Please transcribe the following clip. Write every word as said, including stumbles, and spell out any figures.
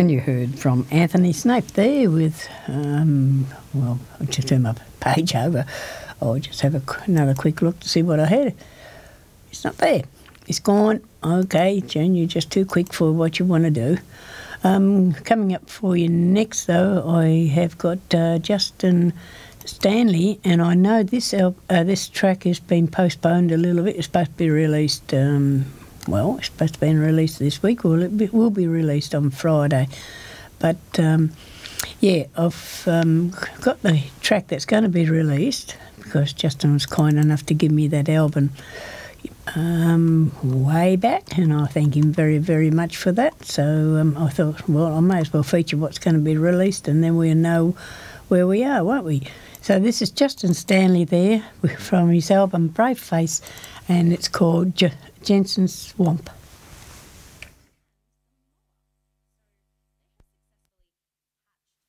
And you heard from Anthony Snape there with, um, well, I'll just turn my page over. I'll just have a, another quick look to see what I had. It's not there. It's gone. Okay, June, you're just too quick for what you want to do. Um, coming up for you next, though, I have got uh, Justin Stanley, and I know this uh, this track has been postponed a little bit. It's supposed to be released, um, well, it's supposed to be released this week, or it will be released on Friday. But, um, yeah, I've um, got the track that's going to be released because Justin was kind enough to give me that album um, way back, and I thank him very, very much for that. So um, I thought, well, I may as well feature what's going to be released, and then we'll know where we are, won't we? So this is Justin Stanley there from his album Brave Face, and it's called J- Jensen's Swamp.